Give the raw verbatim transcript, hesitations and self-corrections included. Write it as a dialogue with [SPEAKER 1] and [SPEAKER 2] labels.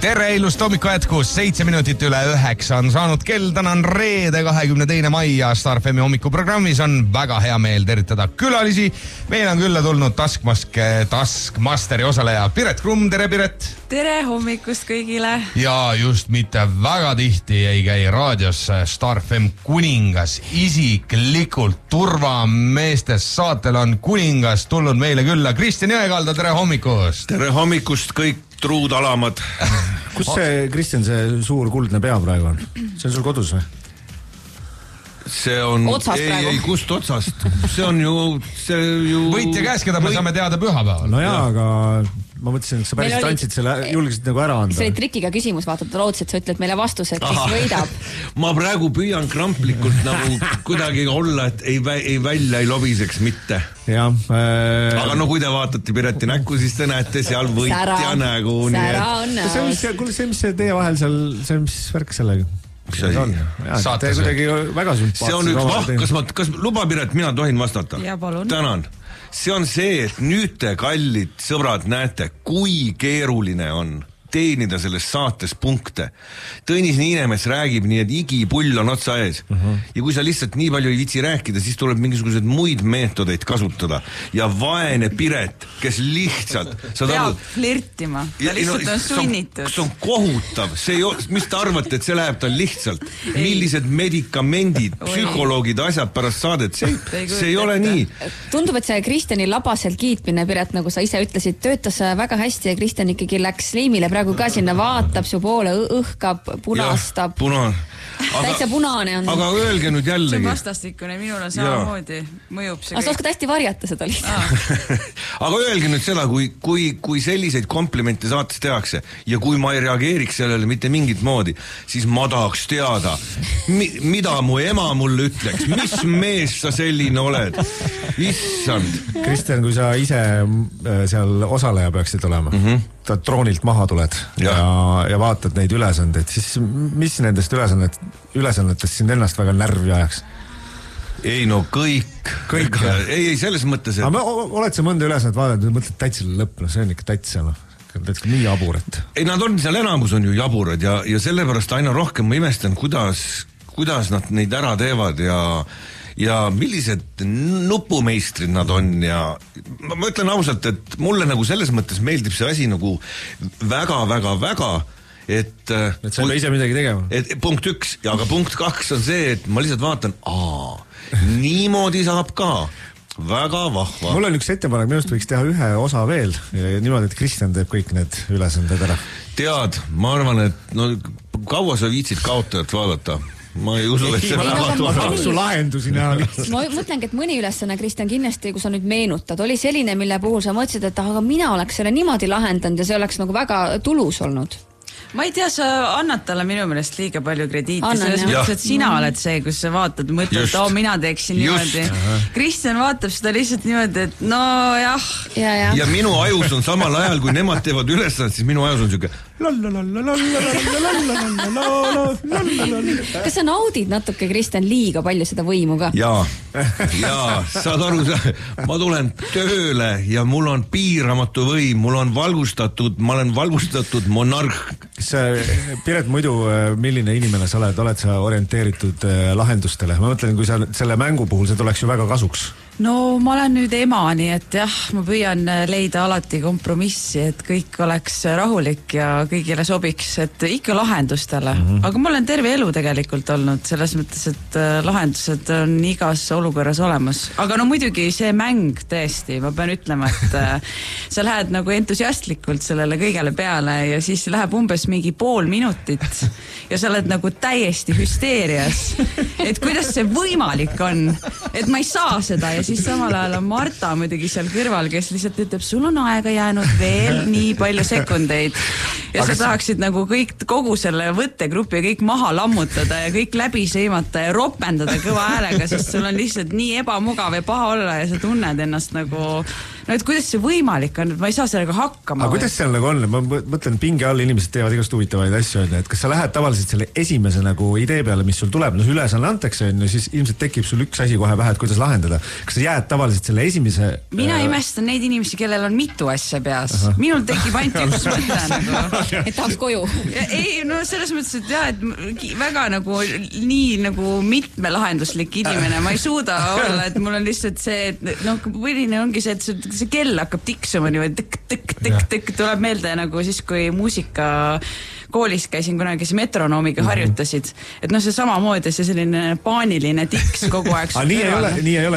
[SPEAKER 1] Tere, ilust hommiku jätkus, seitse minutit üle üheksa on saanud kell, täna on reede, kahekümne teine mai ja Star F M hommikuprogrammis on väga hea meel tervitada külalisi. Meil on külla tulnud Taskmaske, Taskmasteri osaleja Piret Krumm, tere Piret!
[SPEAKER 2] Tere hommikust kõigile!
[SPEAKER 1] Ja just mitte väga tihti ei käi raadios Star F M kuningas, isiklikult turvameestest saatel on kuningas tulnud meile külla. Kristjan Jõekalda, tere hommikust!
[SPEAKER 3] Tere hommikust kõik truud alamad.
[SPEAKER 4] Kus see, Kristjan, see suur kuldne pea praegu on? See on sul kodus või?
[SPEAKER 3] See on...
[SPEAKER 2] Otsast
[SPEAKER 3] ei,
[SPEAKER 2] praegu.
[SPEAKER 3] ei, kust otsast? See on ju... See ju...
[SPEAKER 1] Võitja käes, keda me
[SPEAKER 3] Võit...
[SPEAKER 1] saame teada pühapäeval.
[SPEAKER 4] No jaa, aga ma mõtlesin, et sa päris
[SPEAKER 2] oli...
[SPEAKER 4] tantsid selle, julgesid nagu ära anda.
[SPEAKER 2] See oli trikiga küsimus, vaata, ta loodus, et sa ütled meile vastuse, et kes võidab.
[SPEAKER 3] Ma praegu püüan kramplikult nagu kuidagi olla, et ei, vä ei välja ei lobiseks mitte.
[SPEAKER 4] Ja, äh...
[SPEAKER 3] aga no kui te vaatate Pireti näkku, siis te näete seal võitja
[SPEAKER 2] Sära.
[SPEAKER 3] nägu.
[SPEAKER 2] Sära on näos.
[SPEAKER 4] see, mis, kuule, see, mis see teie vahel seal, see, mis värk sellega?
[SPEAKER 3] See on?
[SPEAKER 4] Te kuidagi väga sümpaatsed.
[SPEAKER 3] See on üks vah, kas ma, kas luba Piret, mina tohin vastata?
[SPEAKER 2] Ja, palun.
[SPEAKER 3] Tänan. See on see, et nüüd te kallid sõbrad näete, kui keeruline on teenida selles saates punkte. Tõnis Niinemets räägib nii, et igipull on otsa ees. Uh -huh. Ja kui sa lihtsalt nii palju ei vitsi rääkida, siis tuleb mingisugused muid meetodeid kasutada. Ja vaene Piret, kes lihtsalt...
[SPEAKER 2] Peab flirtima. Ta lihtsalt on sunnitud.
[SPEAKER 3] See on kohutav. See ei, mis te arvate, et see läheb tal lihtsalt? Millised medikamendid, psühholoogid, asjad pärast saadet? See, see ei ole nii.
[SPEAKER 2] Tundub, et see Kristjani labaselt kiitmine, Piret, nagu sa ise ütlesid, töötas väga hästi ja Kristjan ikkagi läks liimile praegu ka sinna vaatab su poole, õhkab, punastab.
[SPEAKER 3] Puna.
[SPEAKER 2] Täitsa punane on.
[SPEAKER 3] Aga öelge nüüd jällegi.
[SPEAKER 5] See on vastastikune, minul on samamoodi mõjub see.
[SPEAKER 2] Aga sa oskad hästi varjata seda lihtsalt.
[SPEAKER 3] Aga öelge nüüd seda, kui, kui, kui selliseid komplimente saates tehakse ja kui ma ei reageeriks sellele mitte mingit moodi, siis ma tahaks teada, mi, mida mu ema mulle ütleks, mis mees sa selline oled. Issand.
[SPEAKER 4] Kristjan, kui sa ise seal osaleja peaksid olema, mm -hmm. ta troonilt maha tuled ja, ja, ja vaatad neid ülesandeid, siis mis nendest ülesanded, ülesandetest sind ennast väga närvi ajaks?
[SPEAKER 3] Ei no kõik, kõik ei, ei selles mõttes, et...
[SPEAKER 4] aga oled sa mõnda ülesandet vaadanud, mõtled täitsele lõpp, no see on ikka täitsa, noh, nii jabur, et...
[SPEAKER 3] ei, nad on seal, enamus on ju jaburad ja, ja sellepärast aina rohkem ma imestan, kuidas, kuidas nad neid ära teevad ja ja millised nupumeistrid nad on ja ma, ma ütlen ausalt, et mulle nagu selles mõttes meeldib see asi nagu väga-väga-väga, et
[SPEAKER 4] et sa ei pea ise midagi tegema.
[SPEAKER 3] Et punkt üks, ja aga punkt kaks on see, et ma lihtsalt vaatan, aa, niimoodi saab ka. Väga vahva.
[SPEAKER 4] Mul on üks ettepanek, minust võiks teha ühe osa veel ja niimoodi, et Kristjan teeb kõik need ülesanded ära.
[SPEAKER 3] Tead, ma arvan, et no kaua sa viitsid kaotajat vaadata? Ma ei usu, et see väga tuha.
[SPEAKER 4] Su lahendusi näha lihtsalt.
[SPEAKER 2] Ma mõtlengi, et mõni ülesanne, Kristjan, kindlasti, kui sa nüüd meenutad, oli selline, mille puhul sa mõtlesid, et aga mina oleks selle niimoodi lahendanud ja see oleks nagu väga tulus olnud.
[SPEAKER 5] Ma ei tea, sa annad talle minu meelest liiga palju krediiti,
[SPEAKER 2] Annan,
[SPEAKER 5] selles
[SPEAKER 2] jah.
[SPEAKER 5] mõttes, et sina mm. oled see, kus sa vaatad, mõtled, et oh, mina teeksin niimoodi. Kristjan vaatab seda lihtsalt niimoodi, et no jah.
[SPEAKER 2] Ja, ja.
[SPEAKER 3] ja minu ajus on samal ajal, kui nemad teevad ülesannet, siis minu ajus on siuke
[SPEAKER 2] kas sa naudid natuke, Kristjan, liiga palju seda võimu ka?
[SPEAKER 3] jaa, jaa, saad aru, ma tulen tööle ja mul on piiramatu võim, mul on valgustatud, ma olen valgustatud monarh.
[SPEAKER 4] Kas sa, Piret, muidu milline inimene sa oled, oled sa orienteeritud lahendustele? Ma mõtlen, kui sa selle mängu puhul see tuleks ju väga kasuks.
[SPEAKER 5] No ma olen nüüd ema, nii et jah, ma püüan leida alati kompromissi, et kõik oleks rahulik ja kõigile sobiks, et ikka lahendustele. Mm -hmm. Aga ma olen terve elu tegelikult olnud selles mõttes, et lahendused on igas olukorras olemas. Aga no muidugi see mäng tõesti, ma pean ütlema, et sa lähed nagu entusiastlikult sellele kõigele peale ja siis läheb umbes mingi pool minutit ja sa oled nagu täiesti hüsteerias. Et kuidas see võimalik on, et ma ei saa seda ja siis samal ajal on Marta muidugi seal kõrval, kes lihtsalt ütleb, sul on aega jäänud veel nii palju sekundeid ja sa tahaksid nagu kõik, kogu selle võttegrupi kõik maha lammutada ja kõik läbi seimata ja ropendada kõva häälega, sest sul on lihtsalt nii ebamugav ja paha olla ja sa tunned ennast nagu no et kuidas see võimalik on, et ma ei saa sellega hakkama.
[SPEAKER 4] Aga kuidas seal nagu on? Ma mõtlen, pinge all inimesed teevad igast huvitavaid asju, et kas sa lähed tavaliselt selle esimese nagu idee peale, mis sul tuleb, no ülesanne antakse, no siis ilmselt tekib sul üks asi kohe pähe, et kuidas lahendada. Kas sa jääd tavaliselt selle esimese...
[SPEAKER 5] Mina äh... imestan neid inimesi, kellel on mitu asja peas. Aha. Minul tekib ainult üks mõte nagu.
[SPEAKER 2] Et tahaks koju.
[SPEAKER 5] Ei, no selles mõttes, et jah, et väga nagu nii nagu mitmelahenduslik inimene, ma ei suuda olla, et mul on lihtsalt see, et noh, põhiline ongi see, et see, see kell hakkab tiksuma niimoodi, tõk, tõk, tõk, tõk, tuleb meelde nagu siis, kui muusika koolis käisin kunagi, kes metronoomiga harjutasid, et noh, see samamoodi, see selline paaniline tiks kogu aeg.
[SPEAKER 4] Nii ei ole, nii ei ole.